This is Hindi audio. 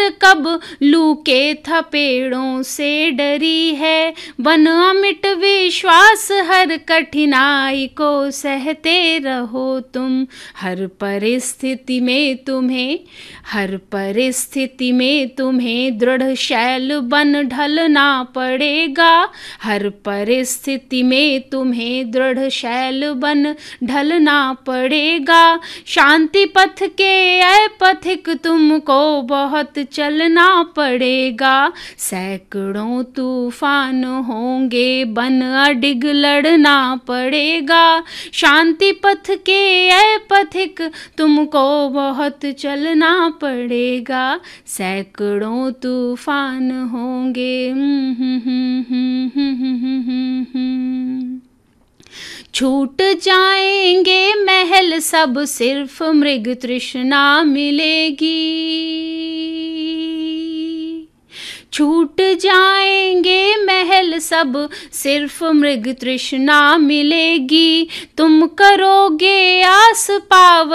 कब लू के थपेड़ों से डरी है। बन अमिट विश्वास हर कठिनाई को सहते रहो तुम। हर परिस्थिति में तुम्हें दृढ़ शैल बन ढलना पड़ेगा। हर परिस्थिति में तुम्हें दृढ़ शैल बन ढलना पड़ेगा। शांति पथ के ऐ पथिक तुमको बहुत चलना पड़ेगा। सैकड़ों तूफान होंगे बन अडिग लड़ना पड़ेगा। शांति पथ के ऐ पथिक तुमको बहुत चलना पड़ेगा। सैकड़ों तूफान होंगे। छूट जाएंगे महल सब सिर्फ मृग तृष्णा मिलेगी। छूट जाएंगे महल सब सिर्फ मृग तृष्णा मिलेगी। तुम करोगे आस पाव